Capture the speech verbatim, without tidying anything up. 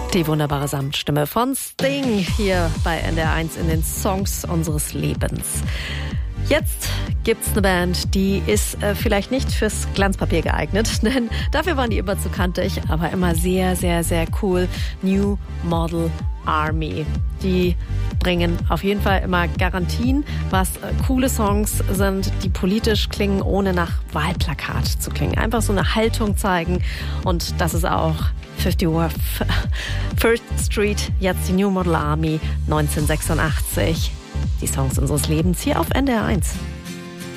Die wunderbare Samtstimme von Sting hier bei N D R eins in den Songs unseres Lebens. Jetzt gibt's eine Band, die ist äh, vielleicht nicht fürs Glanzpapier geeignet, denn dafür waren die immer zu kantig, aber immer sehr, sehr, sehr cool. New Model Army. Die bringen auf jeden Fall immer Garantien, was äh, coole Songs sind, die politisch klingen, ohne nach Wahlplakat zu klingen. Einfach so eine Haltung zeigen, und das ist auch fifty-first Street, jetzt die New Model Army neunzehnhundertsechsundachtzig. Die Songs unseres Lebens hier auf N D R eins.